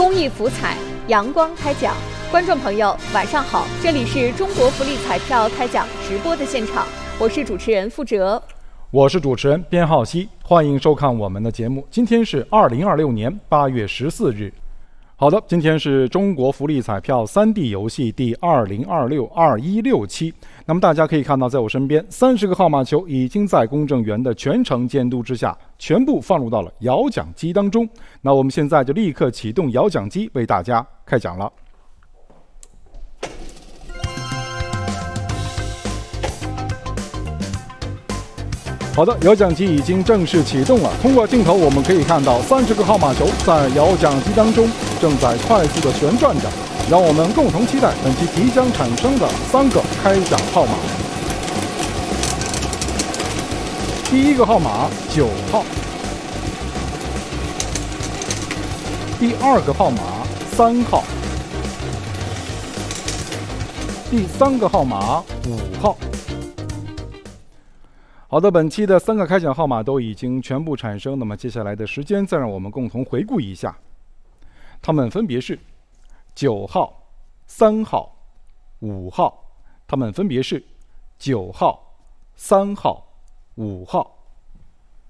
公益福彩阳光开奖。观众朋友晚上好，这里是中国福利彩票开奖直播的现场，我是主持人付哲， 我是主持人边浩熙，欢迎收看我们的节目。今天是2026年8月14日。好的，今天是中国福利彩票3D 游戏第2026-2167期。那么大家可以看到，在我身边30个号码球已经在公证员的全程监督之下，全部放入到了摇奖机当中。那我们现在就立刻启动摇奖机，为大家开奖了。好的，摇奖机已经正式启动了。通过镜头我们可以看到30个号码球在摇奖机当中正在快速的旋转着，让我们共同期待本期即将产生的3个开奖号码。第一个号码9号，第二个号码3号，第三个号码5号。好的，本期的3个开奖号码都已经全部产生，那么接下来的时间再让我们共同回顾一下，它们分别是9号、3号、5号，它们分别是9号、3号、5号。